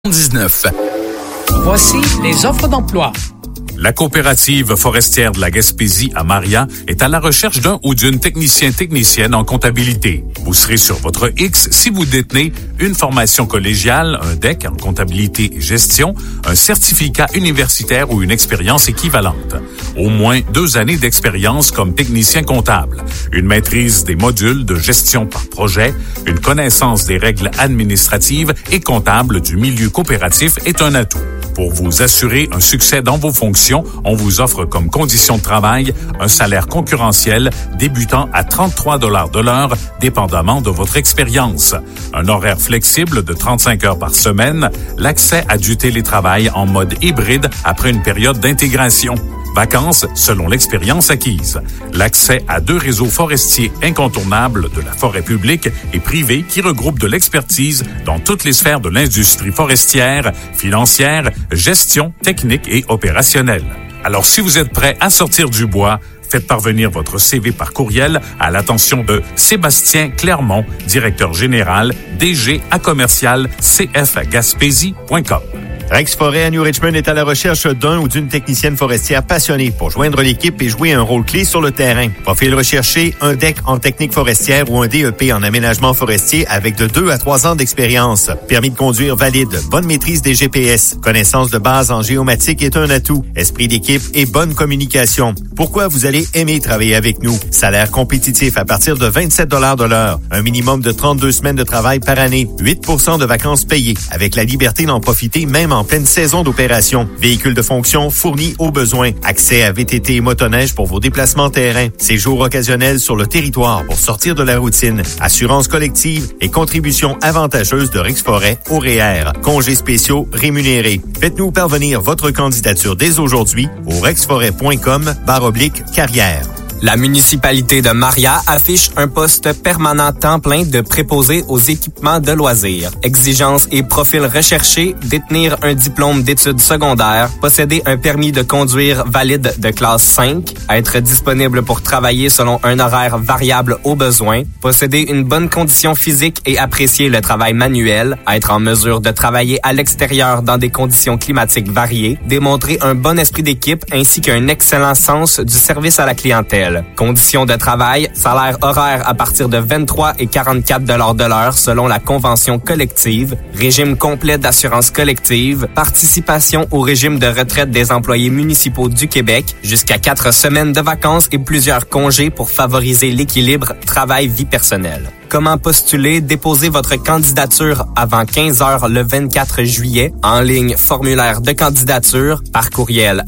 19. Voici les offres d'emploi. La coopérative forestière de la Gaspésie à Maria est à la recherche d'un ou d'une technicienne en comptabilité. Vous serez sur votre X si vous détenez une formation collégiale, un DEC en comptabilité et gestion, un certificat universitaire ou une expérience équivalente. Au moins 2 années d'expérience comme technicien comptable, une maîtrise des modules de gestion par projet, une connaissance des règles administratives et comptables du milieu coopératif est un atout. Pour vous assurer un succès dans vos fonctions, on vous offre comme condition de travail un salaire concurrentiel débutant à 33 $ de l'heure, dépendamment de votre expérience. Un horaire flexible de 35 heures par semaine, l'accès à du télétravail en mode hybride après une période d'intégration. Vacances selon l'expérience acquise. L'accès à 2 réseaux forestiers incontournables de la forêt publique et privée qui regroupent de l'expertise dans toutes les sphères de l'industrie forestière, financière, gestion, technique et opérationnelle. Alors si vous êtes prêt à sortir du bois, faites parvenir votre CV par courriel à l'attention de Sébastien Clermont, directeur général, DG à commercial cfgaspésie.com. Rex Forêt à New Richmond est à la recherche d'un ou d'une technicienne forestière passionnée pour joindre l'équipe et jouer un rôle clé sur le terrain. Profil recherché, un DEC en technique forestière ou un DEP en aménagement forestier avec de 2 à 3 ans d'expérience. Permis de conduire valide, bonne maîtrise des GPS, connaissance de base en géomatique est un atout, esprit d'équipe et bonne communication. Pourquoi vous allez aimer travailler avec nous? Salaire compétitif à partir de 27 $ de l'heure, un minimum de 32 semaines de travail par année, 8 % de vacances payées, avec la liberté d'en profiter même en pleine saison d'opération. Véhicule de fonction fourni au besoin. Accès à VTT et motoneige pour vos déplacements terrain. Séjour occasionnel sur le territoire pour sortir de la routine. Assurance collective et contribution avantageuse de Rex Forêt au REER. Congés spéciaux rémunérés. Faites-nous parvenir votre candidature dès aujourd'hui au rexforêt.com/carrière. La municipalité de Maria affiche un poste permanent temps plein de préposé aux équipements de loisirs. Exigences et profils recherchés, détenir un diplôme d'études secondaires, posséder un permis de conduire valide de classe 5, être disponible pour travailler selon un horaire variable au besoin, posséder une bonne condition physique et apprécier le travail manuel, être en mesure de travailler à l'extérieur dans des conditions climatiques variées, démontrer un bon esprit d'équipe ainsi qu'un excellent sens du service à la clientèle. Conditions de travail, salaire horaire à partir de 23 et 44 $ de l'heure selon la convention collective, régime complet d'assurance collective, participation au régime de retraite des employés municipaux du Québec, jusqu'à 4 semaines de vacances et plusieurs congés pour favoriser l'équilibre travail-vie personnelle. Comment postuler? Déposez votre candidature avant 15 heures le 24 juillet. En ligne, formulaire de candidature. Par courriel,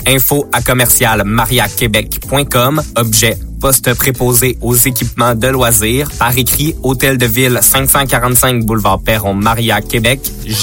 info@commercialmariaquebec.com. Objet, poste préposé aux équipements de loisirs. Par écrit, Hôtel de Ville, 545 Boulevard Perron, Maria, Québec,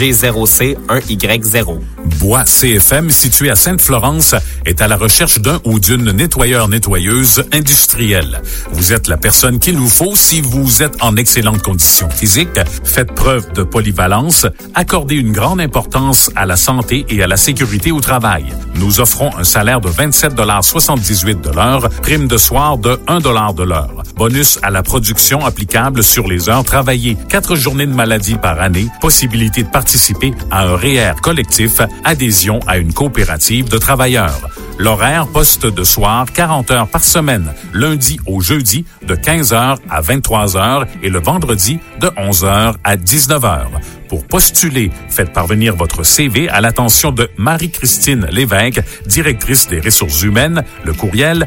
G0C1Y0. Bois CFM, situé à Sainte-Florence, est à la recherche d'un ou d'une nettoyeur-nettoyeuse industrielle. Vous êtes la personne qu'il nous faut si vous êtes en excellente condition physique, faites preuve de polyvalence, accordez une grande importance à la santé et à la sécurité au travail. Nous offrons un salaire de 27,78 $ de l'heure, prime de soir de 1 $ de l'heure. Bonus à la production applicable sur les heures travaillées, 4 journées de maladie par année, possibilité de participer à un REER collectif, adhésion à une coopérative de travailleurs. L'horaire, poste de soir, 40 heures par semaine, lundi au jeudi de 15 heures à 23 heures et le vendredi de 11 heures à 19 heures. Pour postuler, faites parvenir votre CV à l'attention de Marie-Christine Lévesque, directrice des ressources humaines, le courriel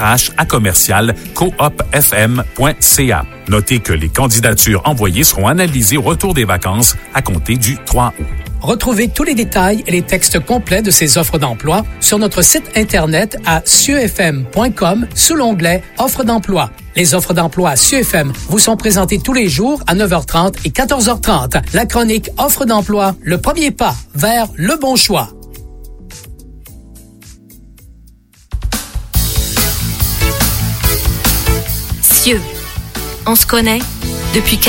rh@commercial-coopfm.ca. Notez que les candidatures envoyées seront analysées au retour des vacances à compter du 3 août. Retrouvez tous les détails et les textes complets de ces offres d'emploi sur notre site Internet à cieux-fm.com sous l'onglet « Offres d'emploi ». Les offres d'emploi à CIeux-FM vous sont présentées tous les jours à 9h30 et 14h30. La chronique « Offres d'emploi », le premier pas vers le bon choix. Cieux, on se connaît depuis 40